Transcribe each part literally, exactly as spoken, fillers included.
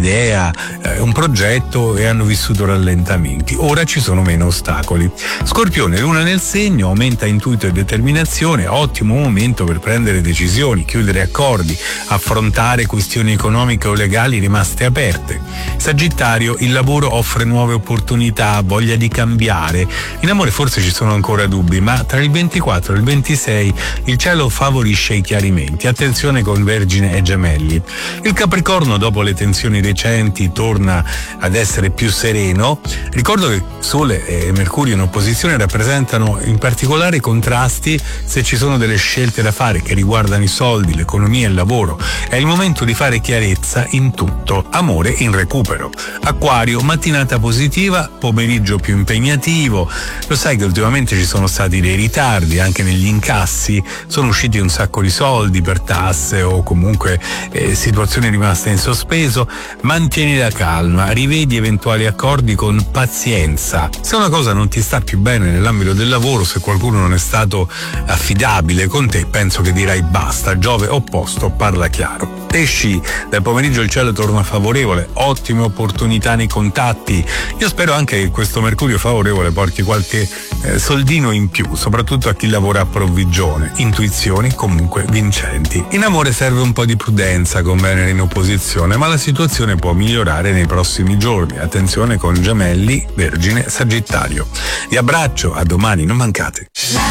un'idea, eh, un progetto e hanno vissuto rallentamenti. Ora ci sono meno ostacoli. Scorpione, luna nel segno, aumenta intuito e determinazione, ottimo momento per prendere decisioni, chiudere accordi, affrontare questioni economiche o legali rimaste aperte. Sagittario, il lavoro offre nuove opportunità, voglia di cambiare. In amore forse ci sono ancora dubbi, ma tra il ventiquattro e il ventisei il cielo favorisce i chiarimenti. Attenzione con Vergine e Gemelli. Il Capricorno, dopo le tensioni recenti, torna ad essere più sereno. Ricordo che Sole e Mercurio in opposizione rappresentano in particolare contrasti se ci sono delle scelte da fare che riguardano i soldi, l'economia e il lavoro. È il momento di fare chiarezza in tutto. Amore in recupero. Acquario, mattinata positiva, pomeriggio più impegnativo. Lo sai che ultimamente ci sono stati dei ritardi anche negli incassi, sono usciti un sacco di soldi per tasse o comunque eh, situazioni rimaste in sospeso. Mantieni la calma, rivedi eventuali accordi con pazienza. Se una cosa non ti sta più bene nell'ambito del lavoro, se qualcuno non è stato affidabile con te, penso che dirai basta. Giove opposto, parla chiaro. Pesci, dal pomeriggio il cielo torna favorevole, ottime opportunità nei contatti. Io spero anche che questo Mercurio favorevole porti qualche eh, soldino in più, soprattutto a chi lavora a provvigione. Intuizioni comunque vincenti. In amore serve un po' di prudenza con Venere in opposizione, ma la situazione può migliorare nei prossimi giorni. Attenzione con Gemelli, Vergine, Sagittario. Vi abbraccio, a domani, non mancate.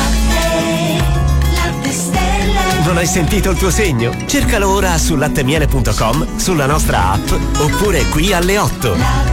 Non hai sentito il tuo segno? Cercalo ora su lattemiele punto com, sulla nostra app oppure qui alle otto.